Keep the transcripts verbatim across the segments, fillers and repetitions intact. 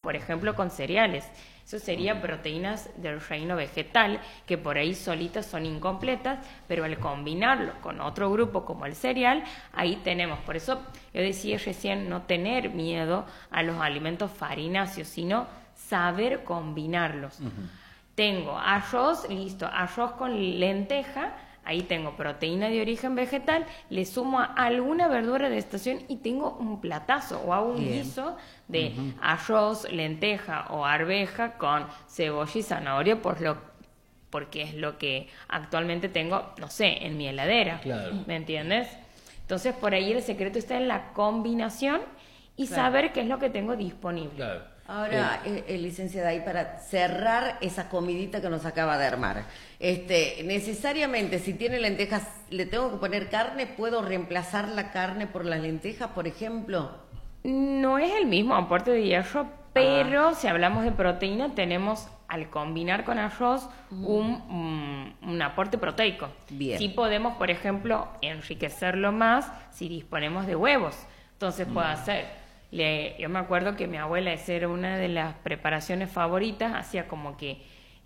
por ejemplo, con cereales. Eso sería proteínas del reino vegetal, que por ahí solitas son incompletas, pero al combinarlo con otro grupo como el cereal, ahí tenemos. Por eso yo decía recién no tener miedo a los alimentos farináceos, sino saber combinarlos. Uh-huh. Tengo arroz, listo, arroz con lenteja, ahí tengo proteína de origen vegetal, le sumo alguna verdura de estación y tengo un platazo o hago un Bien. guiso de uh-huh. arroz, lenteja o arveja con cebolla y zanahoria por lo, porque es lo que actualmente tengo, no sé, en mi heladera. Claro. ¿Me entiendes? Entonces por ahí el secreto está en la combinación y claro. saber qué es lo que tengo disponible. Claro. Ahora, eh, eh, licenciada, ahí para cerrar esa comidita que nos acaba de armar, este, necesariamente si tiene lentejas, ¿le tengo que poner carne? ¿Puedo reemplazar la carne por las lentejas, por ejemplo? No es el mismo aporte de hierro, pero ah. si hablamos de proteína, tenemos al combinar con arroz mm. un, un, un aporte proteico. Bien. Sí podemos, por ejemplo, enriquecerlo más si disponemos de huevos. Entonces mm. puedo hacer... Le, yo me acuerdo que mi abuela, esa era una de las preparaciones favoritas, hacía como que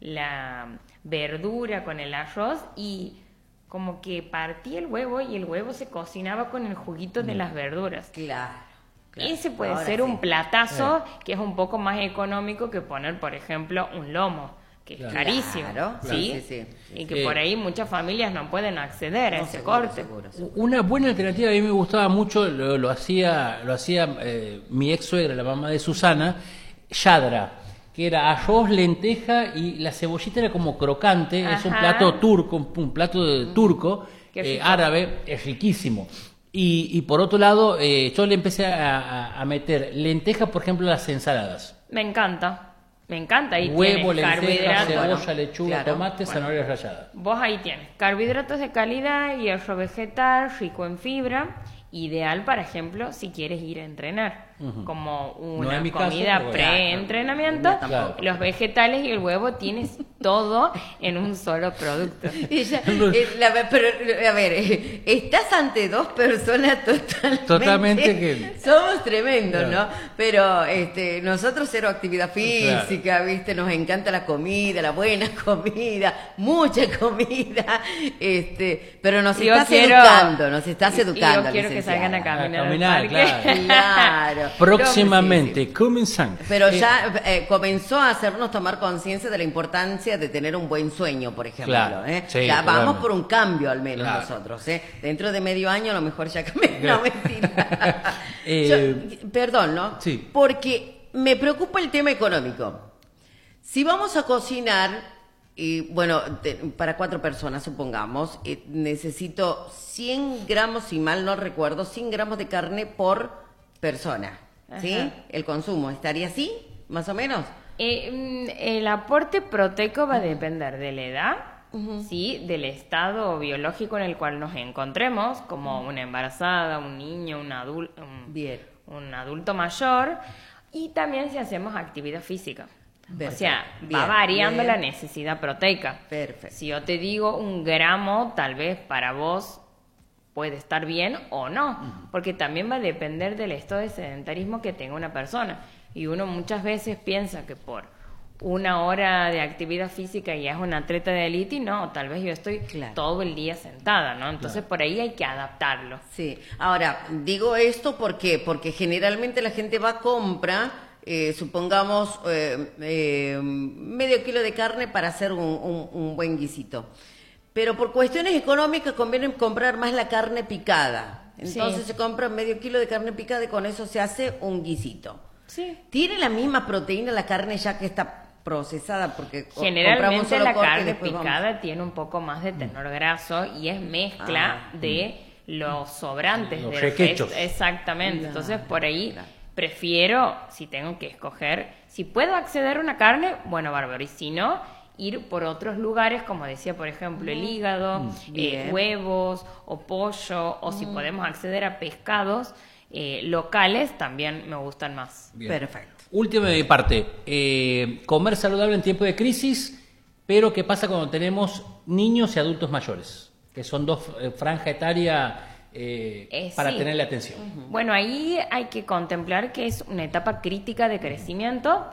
la verdura con el arroz y como que partía el huevo y el huevo se cocinaba con el juguito mm. de las verduras. Claro. claro. Ese puede Ahora ser sí. un platazo eh. que es un poco más económico que poner, por ejemplo, un lomo, que claro. es carísimo, claro. ¿sí? Sí, sí, sí. Y que eh. por ahí muchas familias no pueden acceder a no, ese seguro, corte. Seguro, seguro. Una buena alternativa, a mí me gustaba mucho, lo, lo hacía, lo hacía eh, mi ex suegra, la mamá de Susana, Yadra, que era arroz, lenteja y la cebollita era como crocante. Ajá. Es un plato turco, un plato de turco, eh, árabe, es riquísimo. Y, y por otro lado, eh, yo le empecé a, a, a meter lentejas, por ejemplo, a las ensaladas. Me encanta. Me encanta, ahí huevo, tienes lenteja, carbohidratos. cebolla, lechuga, claro, tomate, bueno. zanahoria rallada. Vos ahí tienes carbohidratos de calidad, hierro vegetal, rico en fibra, ideal, por ejemplo, si quieres ir a entrenar, uh-huh. como una no comida caso, pre-entrenamiento, claro. los vegetales y el huevo tienes todo en un solo producto. Ella, eh, la, pero, a ver, eh, estás ante dos personas totalmente... Totalmente que... Somos tremendos, claro. ¿no? Pero este, nosotros cero actividad física, claro. ¿viste? Nos encanta la comida, la buena comida, mucha comida, este, pero nos yo estás quiero, educando, nos estás educando. Y yo quiero que salgan a caminar, a caminar claro. claro. Próximamente, comenzando. Pero eh, ya eh, comenzó a hacernos tomar conciencia de la importancia de tener un buen sueño, por ejemplo. Claro, ¿eh? sí, ya vamos claro. por un cambio al menos claro. nosotros. ¿eh? Dentro de medio año a lo mejor ya cambié. No, mentira. eh, Yo, perdón, ¿no? Sí. Porque me preocupa el tema económico. Si vamos a cocinar... Y bueno, te, para cuatro personas, supongamos, eh, necesito cien gramos, si mal no recuerdo, cien gramos de carne por persona. ¿Sí? Ajá. El consumo, ¿estaría así, más o menos? Eh, el aporte proteico va a depender de la edad, uh-huh. ¿sí? Del estado biológico en el cual nos encontremos, como una embarazada, un niño, un, adul- un, Bien. un adulto mayor, y también si hacemos actividad física. Perfecto. O sea, bien, va variando bien. La necesidad proteica. Perfecto. Si yo te digo un gramo, tal vez para vos puede estar bien o no, uh-huh. porque también va a depender del estado de sedentarismo que tenga una persona. Y uno muchas veces piensa que por una hora de actividad física ya es un atleta de élite, y no, tal vez yo estoy claro. todo el día sentada, ¿no? Entonces claro. por ahí hay que adaptarlo. Sí. Ahora, digo esto porque porque generalmente la gente va a compra... Eh, supongamos eh, eh, medio kilo de carne para hacer un, un, un buen guisito. Pero por cuestiones económicas conviene comprar más la carne picada. Entonces sí. se compra medio kilo de carne picada y con eso se hace un guisito. Sí. ¿Tiene la misma proteína la carne ya que está procesada? Porque generalmente la carne picada vamos... tiene un poco más de tenor graso y es mezcla ah, de mm. los sobrantes. Los del requechos. Resto. Exactamente. Claro. Entonces por ahí... Claro. Prefiero, si tengo que escoger, si puedo acceder a una carne, bueno, bárbaro, y si no, ir por otros lugares, como decía, por ejemplo, el hígado, mm, eh, huevos o pollo, o mm. si podemos acceder a pescados eh, locales, también me gustan más. Bien. Perfecto. Última de mi parte, eh, comer saludable en tiempo de crisis, pero ¿qué pasa cuando tenemos niños y adultos mayores? Que son dos eh, franja etaria... Eh, eh, para sí. tenerle atención. Uh-huh. Bueno, ahí hay que contemplar que es una etapa crítica de crecimiento.